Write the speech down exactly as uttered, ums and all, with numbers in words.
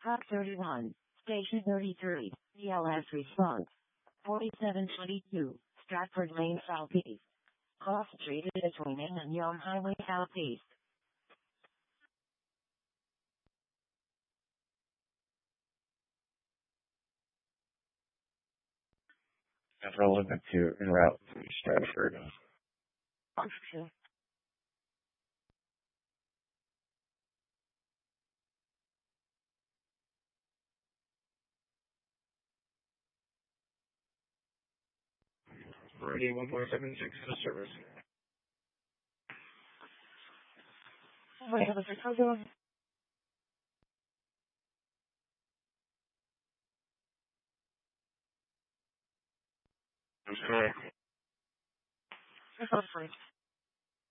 Hawk thirty-one, Station thirty-three, D L S response. forty-seven twenty-two, Stratford Lane Southeast. Cross Street between Inn and Yonge Highway Southeast. Relevant to en route to Stratford. Option. Radio one four seven six for service. Wait, have a Chicago. That's correct. That's